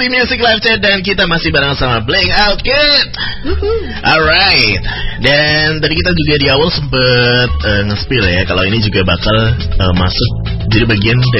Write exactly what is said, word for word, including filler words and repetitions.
masih Music Live Chat dan kita masih bareng sama Blank Out Kid. Alright. Dan tadi kita juga di awal sempet uh, nge-spill ya kalau ini juga bakal uh, masuk jadi bagian